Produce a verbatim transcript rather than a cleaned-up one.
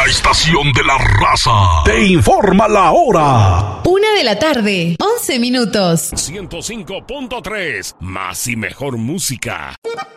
La estación de la raza te informa la hora. Una de la tarde, once minutos. ciento cinco punto tres, más y mejor música.